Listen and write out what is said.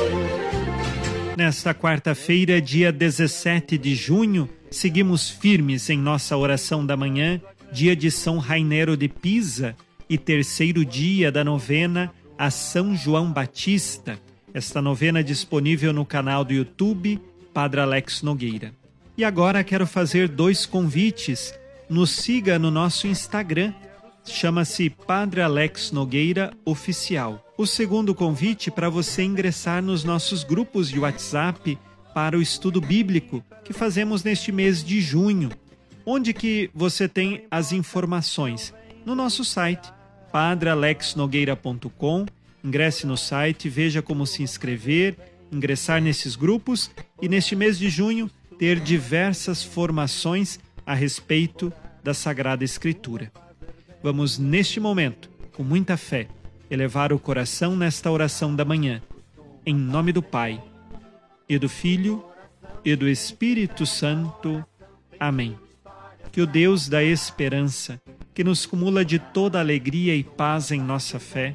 Nesta quarta-feira, dia 17 de junho, seguimos firmes em nossa oração da manhã, dia de São Rainero de Pisa e terceiro dia da novena a São João Batista. Esta novena é disponível no canal do YouTube Padre Alex Nogueira. E agora quero fazer 2 convites. Nos siga no nosso Instagram, chama-se Padre Alex Nogueira Oficial. O segundo convite para você ingressar nos nossos grupos de WhatsApp para o estudo bíblico que fazemos neste mês de junho. Onde que você tem as informações? No nosso site, padrealexnogueira.com. Ingresse no site, veja como se inscrever, ingressar nesses grupos e neste mês de junho ter diversas formações a respeito da Sagrada Escritura. Vamos, neste momento, com muita fé, elevar o coração nesta oração da manhã. Em nome do Pai, e do Filho, e do Espírito Santo. Amém. Que o Deus da esperança, que nos cumula de toda alegria e paz em nossa fé,